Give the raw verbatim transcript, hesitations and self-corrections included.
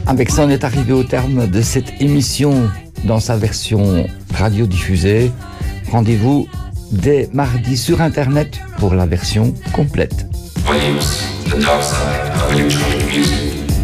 Avec ça, on est arrivé au terme de cette émission dans sa version radiodiffusée. Rendez-vous dès mardi sur Internet pour la version complète. Waves, the dark side of electronic music.